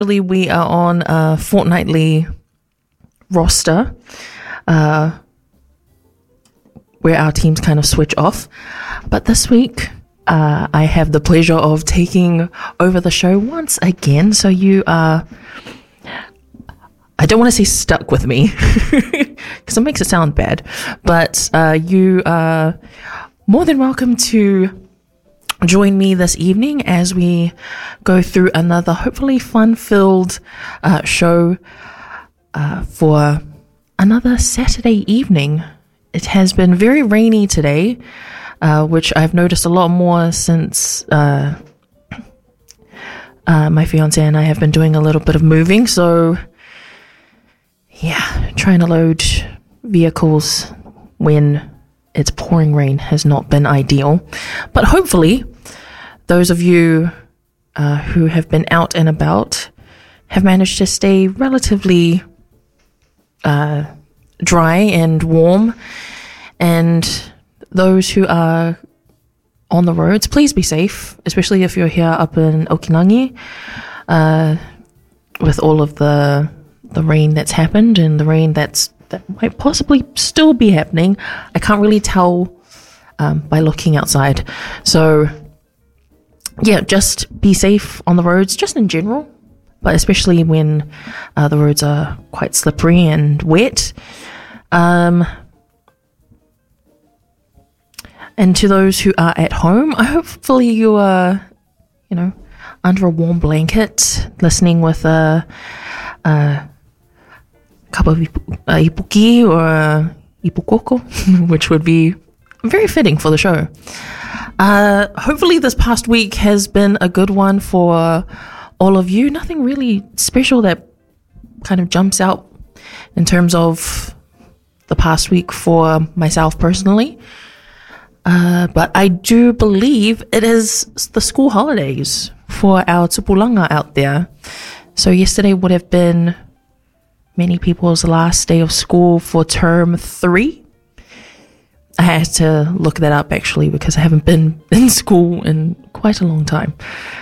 Really, we are on a fortnightly roster where our teams kind of switch off. But this week, I have the pleasure of taking over the show once again. So you are, I don't want to say stuck with me because it makes it sound bad, but you are more than welcome to join me this evening as we go through another hopefully fun-filled show for another Saturday evening. It has been very rainy today, which I've noticed a lot more since my fiance and I have been doing a little bit of moving. So yeah, trying to load vehicles when it's pouring rain has not been ideal. But hopefully those of you who have been out and about have managed to stay relatively dry and warm. And those who are on the roads, please be safe, especially if you're here up in Okinangi, with all of the rain that's happened and the rain that might possibly still be happening. I can't really tell by looking outside. So yeah, just be safe on the roads, just in general, but especially when the roads are quite slippery and wet. And to those who are at home, hopefully you are, under a warm blanket, listening with a cup of ipuki or ipukoko, which would be very fitting for the show. Hopefully this past week has been a good one for all of you. Nothing really special that kind of jumps out in terms of the past week for myself personally. But I do believe it is the school holidays for our tupulanga out there. So yesterday would have been many people's last day of school for term 3. I had to look that up actually because I haven't been in school in quite a long time.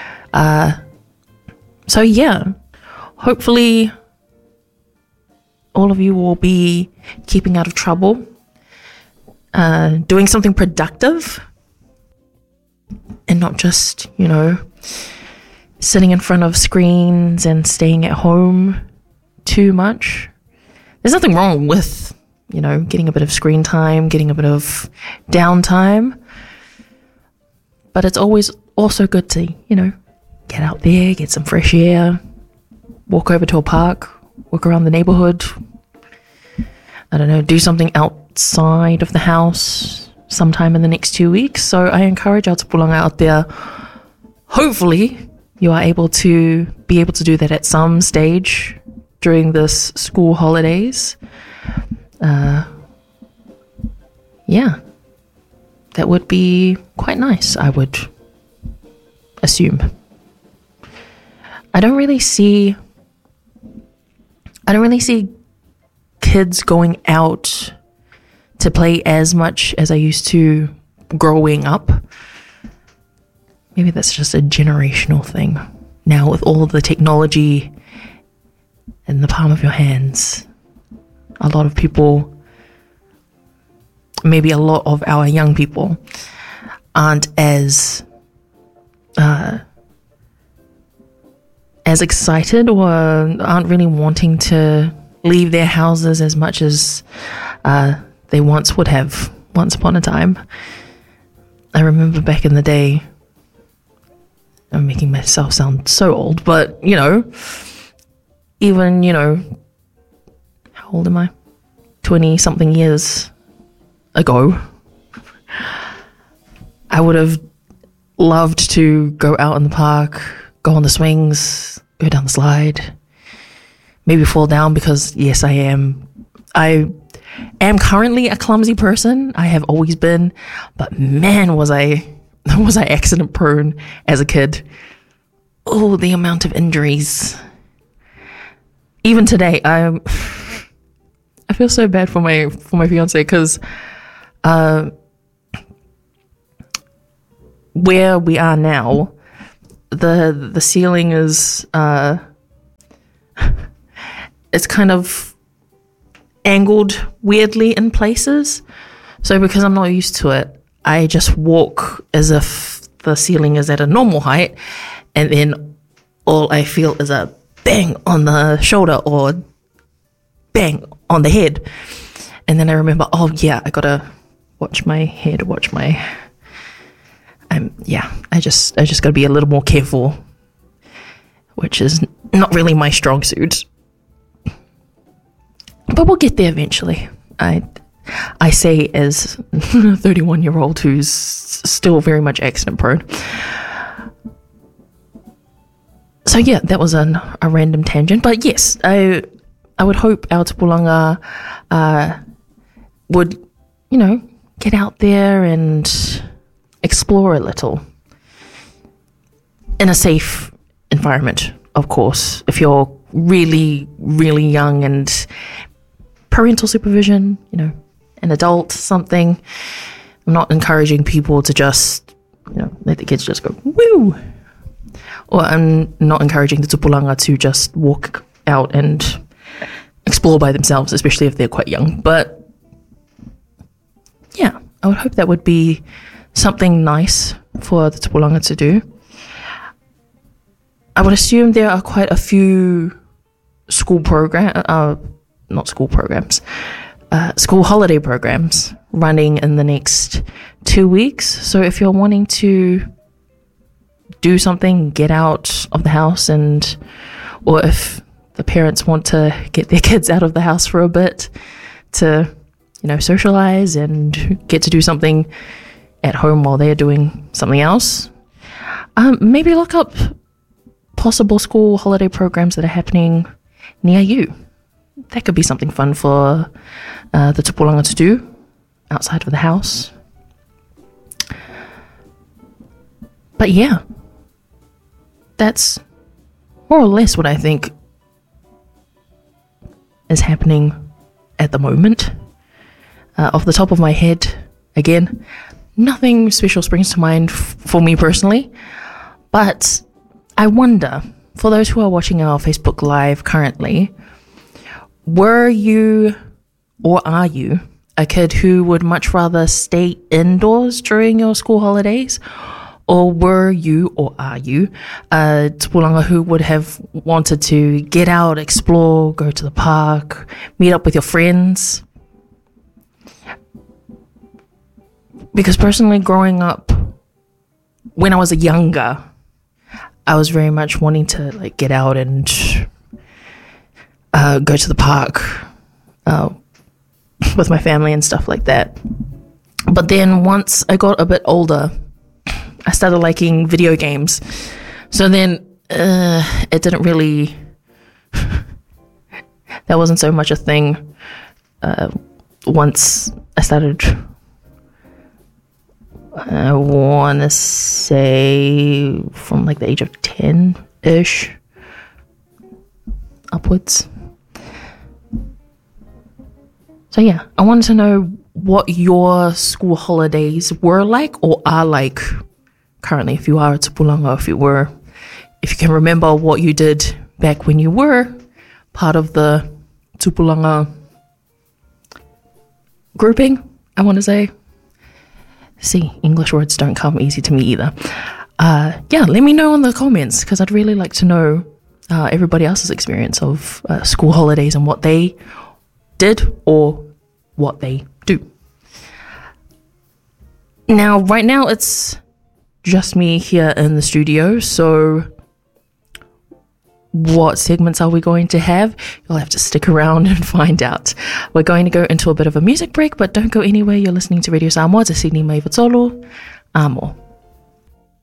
So yeah, hopefully all of you will be keeping out of trouble, doing something productive and not just, sitting in front of screens and staying at home too much. There's nothing wrong with, getting a bit of screen time, getting a bit of downtime. But it's always also good to, get out there, get some fresh air, walk over to a park, walk around the neighborhood. I don't know, do something outside of the house sometime in the next 2 weeks. So I encourage our tupulanga out there. Hopefully you are able to do that at some stage during this school holidays. Yeah, that would be quite nice, I would assume. I don't really see kids going out to play as much as I used to growing up. Maybe that's just a generational thing. Now with all of the technology in the palm of your hands, a lot of people, maybe a lot of our young people, aren't as excited or aren't really wanting to leave their houses as much as they once would have, once upon a time. I remember back in the day, I'm making myself sound so old, but even, how old am I? 20 something years ago, I would have loved to go out in the park, go on the swings, go down the slide, maybe fall down because yes, I am currently a clumsy person. I have always been, but man, was I accident prone as a kid. Oh, the amount of injuries. Even today, I feel so bad for my fiance because where we are now, the ceiling is it's kind of angled weirdly in places. So because I'm not used to it, I just walk as if the ceiling is at a normal height, and then all I feel is a bang on the shoulder or bang on the head. And then I remember, oh yeah, I gotta watch my head, I just gotta be a little more careful, which is not really my strong suit. But we'll get there eventually. I say as a 31-year-old who's still very much accident prone. So yeah, that was a random tangent. But yes, I would hope our tupulanga would, get out there and explore a little in a safe environment, of course. If you're really, really young and parental supervision, an adult, something. I'm not encouraging people to just, let the kids just go, woo! Or I'm not encouraging the tupulanga to just walk out and explore by themselves, especially if they're quite young. But yeah, I would hope that would be something nice for the tupulanga to do. I would assume there are quite a few school holiday programs running in the next 2 weeks. So if you're wanting to do something, get out of the house, or if the parents want to get their kids out of the house for a bit to, socialize and get to do something at home while they're doing something else, maybe look up possible school holiday programs that are happening near you. That could be something fun for the tupulanga to do outside of the house. But yeah, that's more or less what I think is happening at the moment. Off the top of my head, again, nothing special springs to mind for me personally, but I wonder, for those who are watching our Facebook Live currently, were you or are you a kid who would much rather stay indoors during your school holidays? Or were you or are you a tupulanga who would have wanted to get out, explore, go to the park, meet up with your friends? Because personally, growing up, when I was younger, I was very much wanting to get out and go to the park with my family and stuff like that. But then once I got a bit older, I started liking video games. So then it didn't really, that wasn't so much a thing once I started, I want to say from the age of 10-ish upwards. So yeah, I wanted to know what your school holidays were like or are like currently, if you are a tupulanga, if you can remember what you did back when you were part of the tupulanga grouping, I want to say. See, English words don't come easy to me either. Yeah, let me know in the comments, because I'd really like to know everybody else's experience of school holidays and what they did or what they do. Now, right now, it's just me here in the studio, so what segments are we going to have? You'll have to stick around and find out. We're going to go into a bit of a music break, but don't go anywhere. You're listening to Radio Samoa, to Sydney Mai Vitolo, Amo.